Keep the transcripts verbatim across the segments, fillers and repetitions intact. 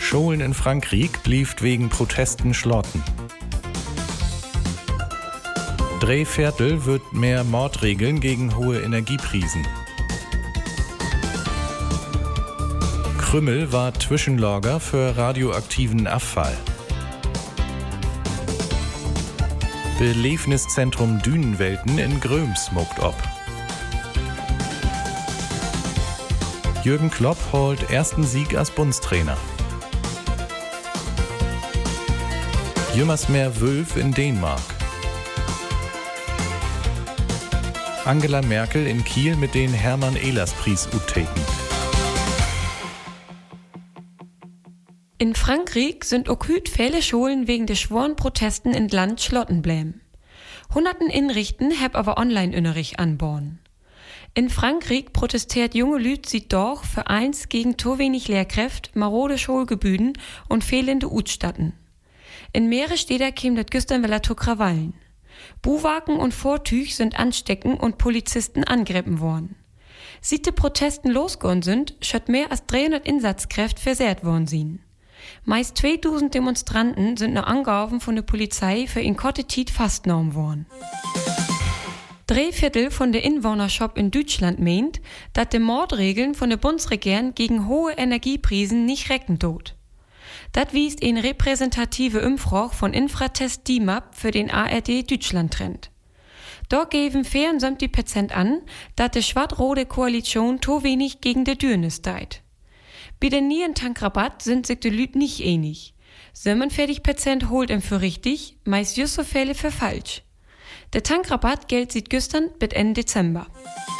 Schulen in Frankreich blieft wegen Protesten schlotten. Drei Viertel wird mehr Mordregeln gegen hohe Energieprisen. Krümmel war Zwischenlager für radioaktiven Abfall. Belebniszentrum Dünenwelten in Gröms muckt ob. Jürgen Klopp holt ersten Sieg als Bundestrainer. Jümmersmeer Wülf in Dänemark. Angela Merkel in Kiel mit den Hermann-Ehlers-Preis-Uttheken. In Frankreich sind auch hüt viele Schulen wegen der schworen Protesten in Land schlotten bleiben. Hunderten Inrichten heb aber Online-Unterricht anborn. In Frankreich protestiert junge Lüt sie doch für eins gegen to wenig Lehrkräfte, marode Schulgebüden und fehlende Utstatten. In mehrere Städter käm dat güstern weller to Krawallen. Buhwagen und Vortüch sind anstecken und Polizisten angriffen worden. Sieht die Protesten losgegangen sind, schött mehr als dreihundert Insatzkräfte versehrt worden sind. Meist zweitausend Demonstranten sind noch angerufen von der Polizei für in kurze Zeit festgenommen worden. Drei Viertel von der Inwohnerschaft in Deutschland meint, dass die Mordregeln von der Bundesregierung gegen hohe Energiepreisen nicht recken tut. Das wies eine repräsentative Umfrage von Infratest D I M A P für den A R D Deutschland-Trend. Dort geben vierundsiebzig Prozent an, dass die schwarz-rote Koalition to wenig gegen die Dürnis deit. Bei den neuen Tankrabatt sind sich die Lüt nicht einig. siebenundvierzig Prozent holt ihm für richtig, meist just so viele für falsch. Der Tankrabatt gilt seit gestern bis Ende Dezember.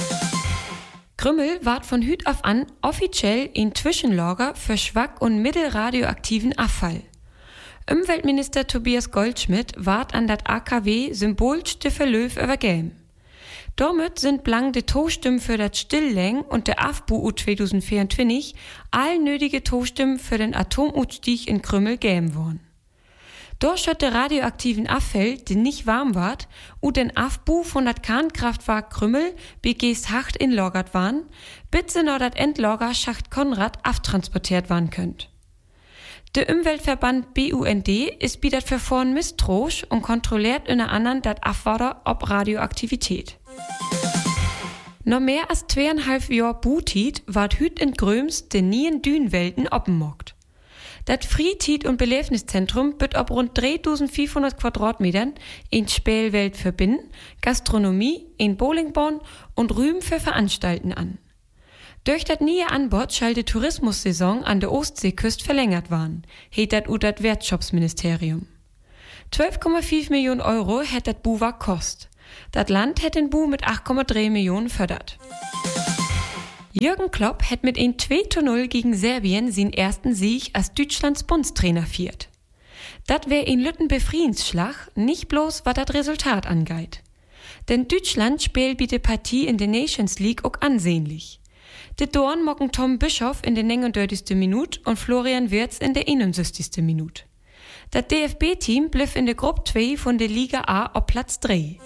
Krümmel ward von hüt auf an offiziell ein Zwischenlager für schwach- und mittelradioaktiven Abfall. Umweltminister Tobias Goldschmidt ward an dat A K W symbolisch de Verlöf übergeben. Damit sind blank de Tostimmen für das Stilllängen und der A F B U zwanzig vierundzwanzig all nötige Tostimmen für den Atomausstieg in Krümmel geben worden. Dort schott der radioaktiven Abfall, den nicht warm ward, und den A F B U von dat Kernkraftwerk Krümmel B Gs Hacht inlagert waren, bis sie noch dat Endlager Schacht Konrad aftransportiert waren könnt. Der Umweltverband B U N D ist bei dat Verfahren misstrauisch und kontrolliert unter anderem dat Abwasser ob Radioaktivität. Noch mehr als zweieinhalb Jahr Butit ward hüt in Gröms den nien Dünenwelten oppenmockt. Dat Frietiet- und Belebniszentrum wird ob rund dreitausendfünfhundert Quadratmetern in Spielwelt für Binnen, Gastronomie, in Bowlingbahn und Rühmen für Veranstalten an. Durch das neue Anbot schall die Tourismussaison an der Ostseeküste verlängert waren, heet dat ut dat Wirtschaftsministerium. zwölf Komma fünf Millionen Euro hätt dat Buwak kost. Dat Land hätt den Bu mit acht Komma drei Millionen fördert. Jürgen Klopp hätt mit ein zwei zu null gegen Serbien seinen ersten Sieg als Deutschlands Bundestrainer viert. Dat wär ein lütten Befriedensschlag, nicht bloß was dat Resultat angeht. Denn Deutschland spielt bei der Partie in der Nations League auch ansehnlich. De Dorn mocken Tom Bischof in der neununddreißigsten Minute und Florian Wirtz in der einundsechzigsten Minute. Das D F B-Team bliff in der Gruppe zwei von der Liga A auf Platz drei.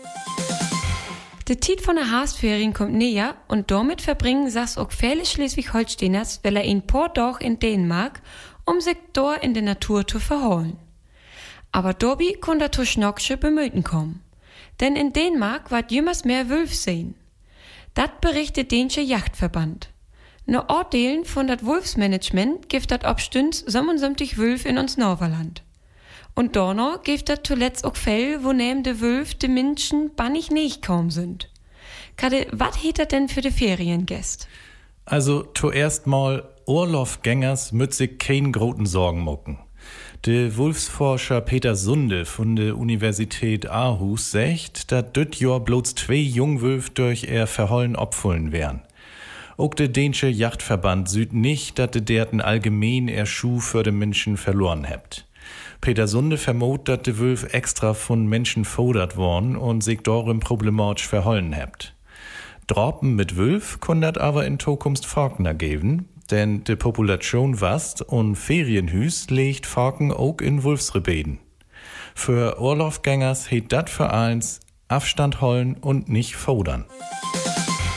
Der Tiet von der Haastferien kommt näher und damit verbringen sas auch viele Schleswig-Holsteiners, weil er ein paar Tage in Dänemark, um sich dort in der Natur zu verholen. Aber Dobby konnte zu Schnocksche bemühen kommen. Denn in Dänemark ward jümmers mehr Wölf sehen. Dat berichtet dänische Yachtverband. No Ortdelen von dat Wolfsmanagement gibt dat obstünd siebenundsiebzig Wölf in uns Norverland. Und Donau gibt dat zuletzt auch Fälle, wo neben de Wölf de Menschen bannig nicht kaum sind. Kade, wat heet dat denn für de Feriengäst? Also, zuerst mal, Urlaubgängers müt sich kein groten Sorgen mucken. Der Wolfsforscher Peter Sunde von der Universität Aarhus sagt, dass düt Jahr bloß zwei Jungwölf durch er Verhollen opfullen wären. Auch der dänische Yachtverband süd nicht, dass de derten allgemein er Schuh für de Menschen verloren hebt. Peter Sunde vermut, dass de Wölf extra von Menschen fodert worden und sich darum problematisch verhollen hebt. Droppen mit Wölf kundet aber in Zukunft Falkner geben, denn die Population wast und Ferienhüs legt Falken auch in Wolfsrebeden. Für Urlaubgängers heet dat für eins Abstand holen und nicht fodern.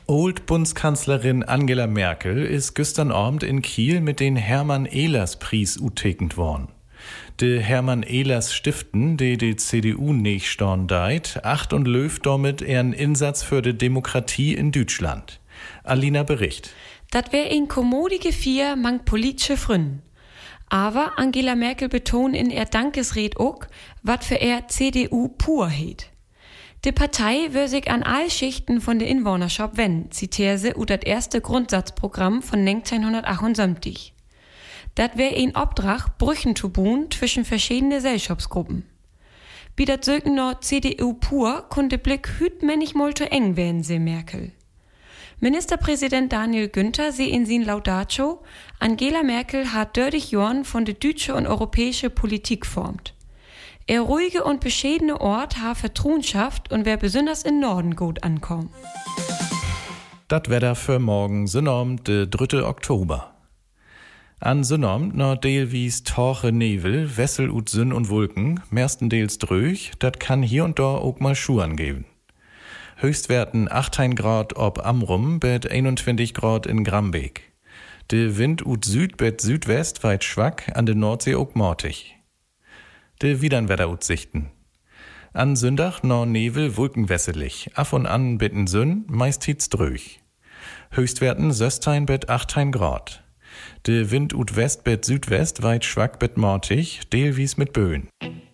Old Bundeskanzlerin Angela Merkel ist gestern Abend in Kiel mit den Hermann-Ehlers-Preis utekend worden. De Hermann Ehlers Stiften, die die C D U nicht storn deit, acht und löf damit ihren Insatz für die Demokratie in Deutschland. Alina Bericht. Dat wär ein kommodige vier mang politische Fründen. Aber Angela Merkel betont in er Dankesred auch, wat für er C D U pur het. Die Partei wür sich an all Schichten von der Inwohnerschaft wenden, zitiert sie ut das erste Grundsatzprogramm von neunzehnhundertachtundsiebzig. Dat wär ein Obdrach, Brüchen zu buhen zwischen verschiedene Gesellschaftsgruppen. Wie dat söken no C D U pur, konnte Blick hüt männig mal zu eng werden, se Merkel. Ministerpräsident Daniel Günther seh in sin Laudatio, Angela Merkel hat dördig Jorn von der deutsche und europäische Politik formt. Er ruhige und beschädene Ort ha Vertrauenschaft und wer besonders in Norden gut ankommt. Dat Wetter für morgen, Sonnabend, der dritte Oktober. An Sonnabend no deelwies Torche Nebel, Wessel ut Sünn und Wolken, mehrstendeels dröch, dat kann hier und da auch mal Schuhen geben. Höchstwerten achtzehn Grad ob Amrum, bet einundzwanzig Grad in Grambeek. De Wind ut Süd bet Südwest weit schwack, an de Nordsee auch mortig. De Wiedernwetteraussichten. An Sündach no Nebel wolkenwässelig, af und an bitten Sünn, meist hit's dröch. Höchstwerten Söstein bet achtzehn Grad. De Wind ut West bet Südwest weit schwack bet mortig, deelwies mit Böen.